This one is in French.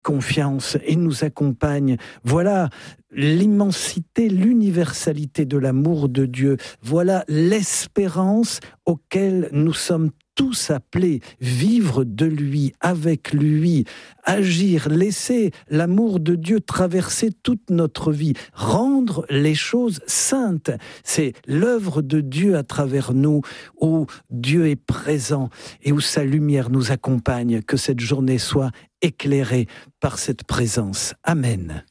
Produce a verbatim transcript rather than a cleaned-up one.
confiance et nous accompagne. Voilà l'immensité, l'universalité de l'amour de Dieu. Voilà l'espérance auquel nous sommes tous appelés, vivre de lui, avec lui, agir, laisser l'amour de Dieu traverser toute notre vie, rendre les choses saintes. C'est l'œuvre de Dieu à travers nous, où Dieu est présent et où sa lumière nous accompagne. Que cette journée soit éclairée par cette présence. Amen.